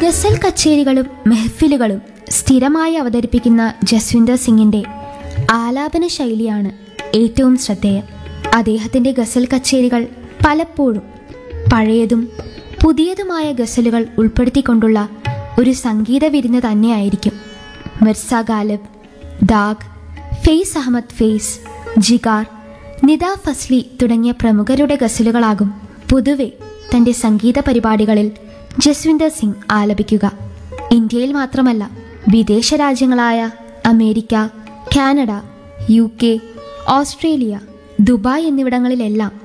ഗസൽ കച്ചേരികളും മെഹ്ഫിലുകളും സ്ഥിരമായി അവതരിപ്പിക്കുന്ന ജസ്വിന്ദർ സിംഗിൻ്റെ ആലാപന ശൈലിയാണ് ഏറ്റവും ശ്രദ്ധേയം. അദ്ദേഹത്തിൻ്റെ ഗസൽ കച്ചേരികൾ പലപ്പോഴും പഴയതും പുതിയതുമായ ഗസലുകൾ ഉൾപ്പെടുത്തിക്കൊണ്ടുള്ള ഒരു സംഗീത വിരുന്ന് തന്നെയായിരിക്കും. മിർസ ഗാലിബ്, ദാഗ്, ഫെയ്സ് അഹമ്മദ് ഫെയ്സ്, ജിഗാർ, നിദ ഫസ്ലി തുടങ്ങിയ പ്രമുഖരുടെ ഗസലുകളാകും പൊതുവെ തൻ്റെ സംഗീത പരിപാടികളിൽ ജസ്വിന്ദർ സിംഗ് ആലപിക്കുക. ഇന്ത്യയിൽ മാത്രമല്ല, വിദേശ രാജ്യങ്ങളായ America, Canada, UK, Australia, Dubai എന്നിവിടങ്ങളിലെല്ലാം